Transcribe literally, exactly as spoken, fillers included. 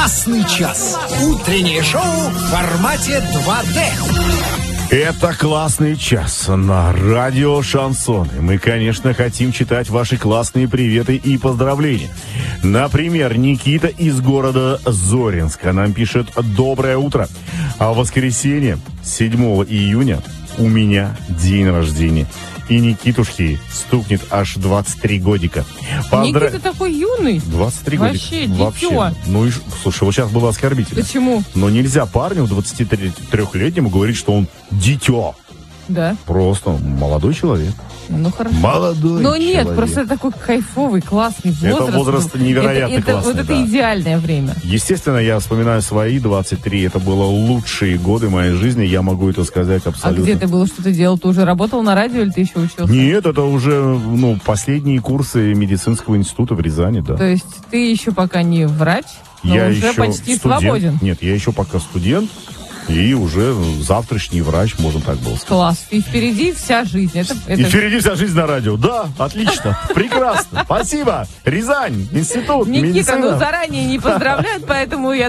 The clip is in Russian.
Классный час. Утреннее шоу в формате два дэ. Это классный час на радио Шансон. И мы, конечно, хотим читать ваши классные приветы и поздравления. Например, Никита из города Зоринска нам пишет: «Доброе утро. А в воскресенье, седьмого июня, у меня день рождения. И Никитушке стукнет аж двадцать три годика». Поздра... Никита такой юный. двадцать три Вообще, годика. дитё. Вообще. Ну и, слушай, вот сейчас было оскорбительно. Почему? Но нельзя парню двадцатитрёхлетнему говорить, что он дитё. Да. Просто молодой человек. Ну хорошо. Молодой Но человек. нет, просто это такой кайфовый, классный возраст. Это возраст невероятно это, это, классный, Вот это да. идеальное время. Естественно, я вспоминаю свои двадцать три. Это было лучшие годы моей жизни. Я могу это сказать абсолютно. А где ты был, что ты делал? Ты уже работал на радио или ты еще учился? Нет, это уже ну, последние курсы медицинского института в Рязани, да. То есть ты еще пока не врач, но я уже еще почти студент. свободен. Нет, я еще пока студент. И уже завтрашний врач, можно так было сказать. Класс. И впереди вся жизнь. Это, это... И впереди вся жизнь на радио. Да, отлично, прекрасно. Спасибо. Рязань, институт Никита, медицины. ну заранее не поздравляют, поэтому я